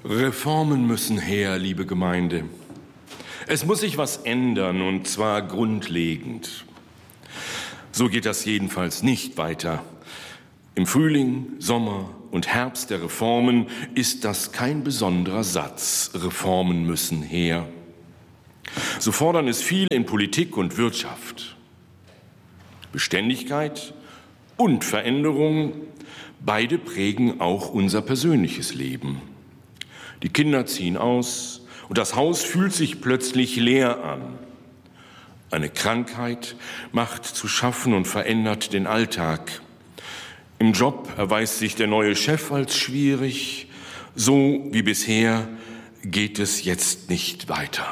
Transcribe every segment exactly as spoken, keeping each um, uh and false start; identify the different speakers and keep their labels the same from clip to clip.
Speaker 1: Reformen müssen her, liebe Gemeinde. Es muss sich was ändern, und zwar grundlegend. So geht das jedenfalls nicht weiter. Im Frühling, Sommer und Herbst der Reformen ist das kein besonderer Satz. Reformen müssen her. So fordern es viele in Politik und Wirtschaft. Beständigkeit und Veränderung, beide prägen auch unser persönliches Leben. Die Kinder ziehen aus und das Haus fühlt sich plötzlich leer an. Eine Krankheit macht zu schaffen und verändert den Alltag. Im Job erweist sich der neue Chef als schwierig. So wie bisher geht es jetzt nicht weiter.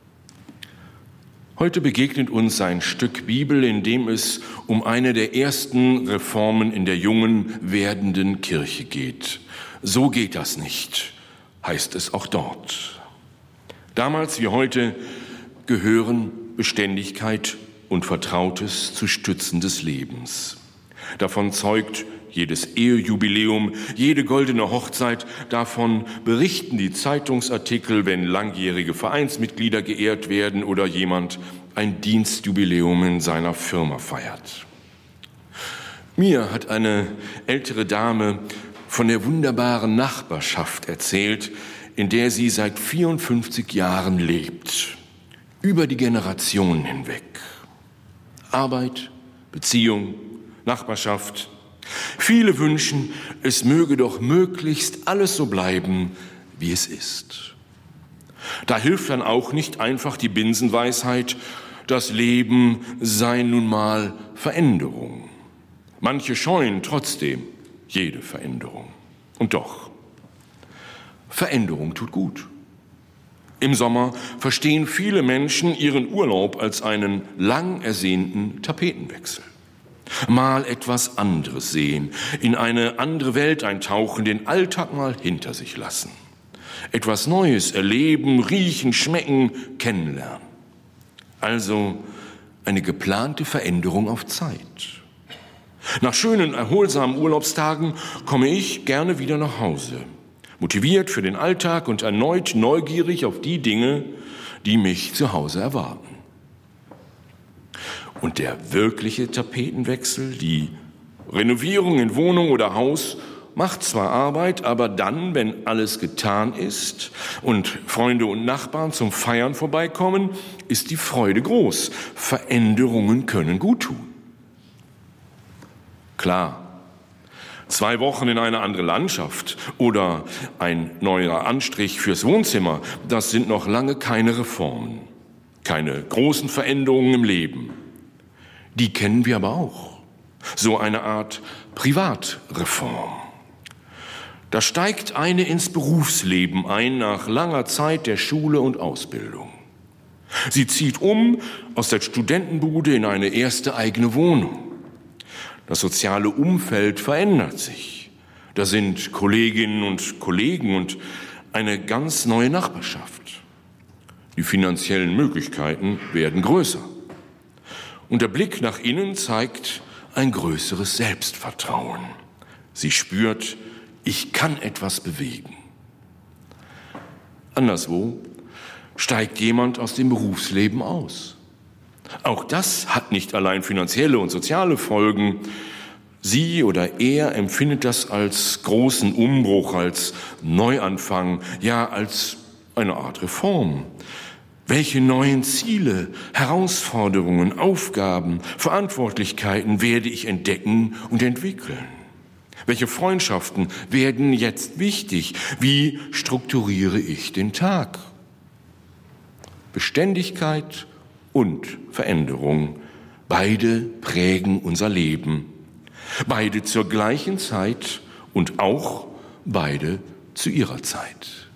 Speaker 1: Heute begegnet uns ein Stück Bibel, in dem es um eine der ersten Reformen in der jungen, werdenden Kirche geht. So geht das nicht, heißt es auch dort. Damals wie heute gehören Beständigkeit und Vertrautes zu Stützen des Lebens. Davon zeugt jedes Ehejubiläum, jede goldene Hochzeit. Davon berichten die Zeitungsartikel, wenn langjährige Vereinsmitglieder geehrt werden oder jemand ein Dienstjubiläum in seiner Firma feiert. Mir hat eine ältere Dame von der wunderbaren Nachbarschaft erzählt, in der sie seit vierundfünfzig Jahren lebt, über die Generationen hinweg. Arbeit, Beziehung, Nachbarschaft. Viele wünschen, es möge doch möglichst alles so bleiben, wie es ist. Da hilft dann auch nicht einfach die Binsenweisheit, das Leben sei nun mal Veränderung. Manche scheuen trotzdem jede Veränderung. Und doch, Veränderung tut gut. Im Sommer verstehen viele Menschen ihren Urlaub als einen lang ersehnten Tapetenwechsel. Mal etwas anderes sehen, in eine andere Welt eintauchen, den Alltag mal hinter sich lassen. Etwas Neues erleben, riechen, schmecken, kennenlernen. Also eine geplante Veränderung auf Zeit. Nach schönen, erholsamen Urlaubstagen komme ich gerne wieder nach Hause, motiviert für den Alltag und erneut neugierig auf die Dinge, die mich zu Hause erwarten. Und der wirkliche Tapetenwechsel, die Renovierung in Wohnung oder Haus, macht zwar Arbeit, aber dann, wenn alles getan ist und Freunde und Nachbarn zum Feiern vorbeikommen, ist die Freude groß. Veränderungen können gut tun. Klar, zwei Wochen in eine andere Landschaft oder ein neuer Anstrich fürs Wohnzimmer, das sind noch lange keine Reformen, keine großen Veränderungen im Leben. Die kennen wir aber auch. So eine Art Privatreform. Da steigt eine ins Berufsleben ein nach langer Zeit der Schule und Ausbildung. Sie zieht um aus der Studentenbude in eine erste eigene Wohnung. Das soziale Umfeld verändert sich. Da sind Kolleginnen und Kollegen und eine ganz neue Nachbarschaft. Die finanziellen Möglichkeiten werden größer. Und der Blick nach innen zeigt ein größeres Selbstvertrauen. Sie spürt, ich kann etwas bewegen. Anderswo steigt jemand aus dem Berufsleben aus. Auch das hat nicht allein finanzielle und soziale Folgen. Sie oder er empfindet das als großen Umbruch, als Neuanfang, ja als eine Art Reform. Welche neuen Ziele, Herausforderungen, Aufgaben, Verantwortlichkeiten werde ich entdecken und entwickeln? Welche Freundschaften werden jetzt wichtig? Wie strukturiere ich den Tag? Beständigkeit und Veränderung, beide prägen unser Leben. Beide zur gleichen Zeit und auch beide zu ihrer Zeit.